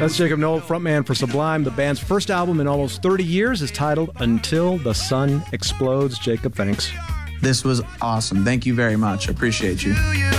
That's Jacob Noll, frontman for Sublime. The band's first album in almost 30 years is titled Until the Sun Explodes. Jacob, thanks. This was awesome. Thank you very much. Appreciate you.